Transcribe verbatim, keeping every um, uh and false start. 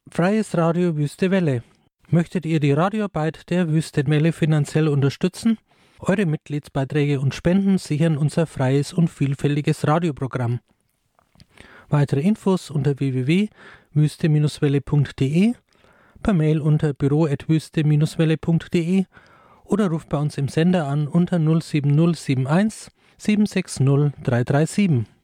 Freies Radio Wüste Welle. Möchtet ihr die Radioarbeit der Wüstenwelle finanziell unterstützen? Eure Mitgliedsbeiträge und Spenden sichern unser freies und vielfältiges Radioprogramm. Weitere Infos unter w w w punkt wüste welle punkt d e, per Mail unter büro at wüste welle punkt d e oder ruft bei uns im Sender an unter null sieben null sieben eins sieben sechs null drei drei sieben.